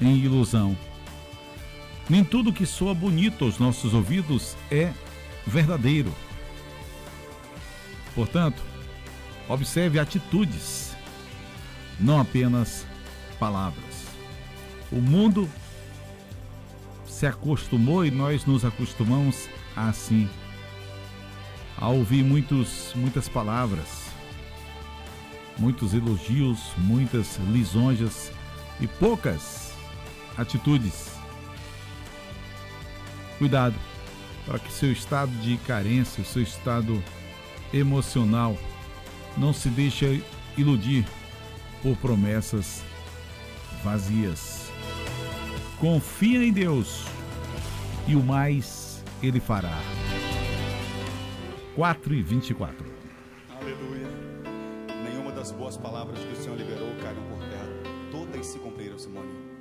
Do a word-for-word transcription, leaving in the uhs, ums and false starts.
em ilusão. Nem tudo que soa bonito aos nossos ouvidos é verdadeiro. Portanto, observe atitudes, não apenas palavras. O mundo se acostumou e nós nos acostumamos assim, a ouvir muitos, muitas palavras, muitos elogios, muitas lisonjas e poucas atitudes. Cuidado para que seu estado de carência, seu estado emocional não se deixe iludir por promessas vazias. Confia em Deus e o mais Ele fará. quatro e vinte e quatro. Aleluia. Nenhuma das boas palavras que o Senhor liberou caíram por terra. Todas se cumpriram, Simone.